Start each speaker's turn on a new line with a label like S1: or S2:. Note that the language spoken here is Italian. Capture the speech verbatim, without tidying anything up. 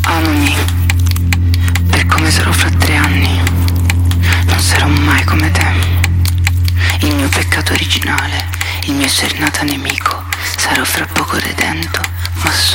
S1: Amami per come sarò fra tre anni. Non sarò mai come te. Il mio peccato originale, il mio essere nata nemico, sarò fra poco redento, ma